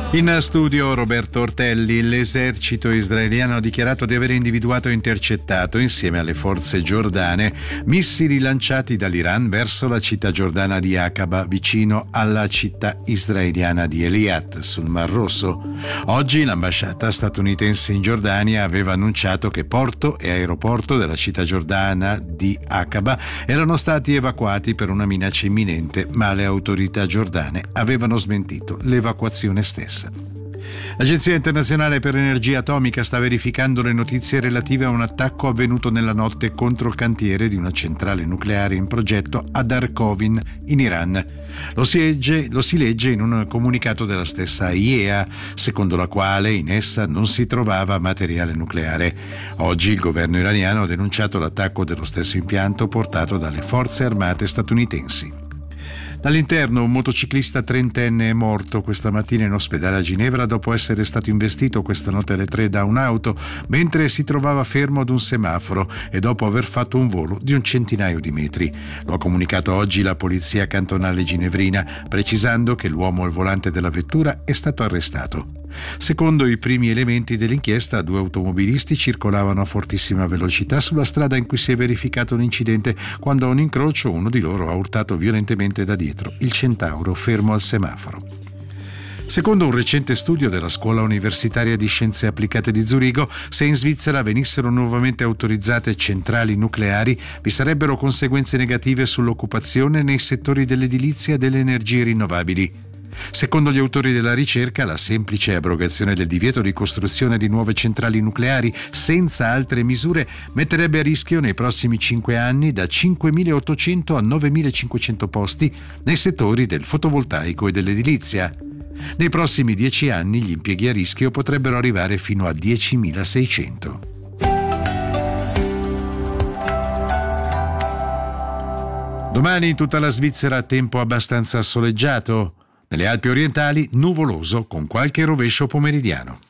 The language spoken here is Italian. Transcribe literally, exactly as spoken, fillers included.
In studio Roberto Ortelli. L'esercito israeliano ha dichiarato di aver individuato e intercettato, insieme alle forze giordane, missili lanciati dall'Iran verso la città giordana di Aqaba, vicino alla città israeliana di Eilat, sul Mar Rosso. Oggi l'ambasciata statunitense in Giordania aveva annunciato che porto e aeroporto della città giordana di Aqaba erano stati evacuati per una minaccia imminente, ma le autorità giordane avevano smentito l'evacuazione stessa. L'Agenzia internazionale per l'energia atomica sta verificando le notizie relative a un attacco avvenuto nella notte contro il cantiere di una centrale nucleare in progetto ad Arkovin, in Iran. Lo si, legge, lo si legge in un comunicato della stessa I E A, secondo la quale in essa non si trovava materiale nucleare. Oggi il governo iraniano ha denunciato l'attacco dello stesso impianto portato dalle forze armate statunitensi. Dall'interno un motociclista trentenne è morto questa mattina in ospedale a Ginevra dopo essere stato investito questa notte alle tre da un'auto mentre si trovava fermo ad un semaforo e dopo aver fatto un volo di un centinaio di metri. Lo ha comunicato oggi la polizia cantonale ginevrina, precisando che l'uomo al volante della vettura è stato arrestato. Secondo i primi elementi dell'inchiesta, due automobilisti circolavano a fortissima velocità sulla strada in cui si è verificato l'incidente quando a un incrocio uno di loro ha urtato violentemente da dietro il Centauro fermo al semaforo. Secondo un recente studio della Scuola Universitaria di Scienze Applicate di Zurigo, se in Svizzera venissero nuovamente autorizzate centrali nucleari, vi sarebbero conseguenze negative sull'occupazione nei settori dell'edilizia e delle energie rinnovabili. Secondo gli autori della ricerca, la semplice abrogazione del divieto di costruzione di nuove centrali nucleari senza altre misure metterebbe a rischio nei prossimi cinque anni da cinquemilaottocento a novemilacinquecento posti nei settori del fotovoltaico e dell'edilizia. Nei prossimi dieci anni gli impieghi a rischio potrebbero arrivare fino a diecimilaseicento. Domani in tutta la Svizzera tempo abbastanza soleggiato. Nelle Alpi orientali nuvoloso con qualche rovescio pomeridiano.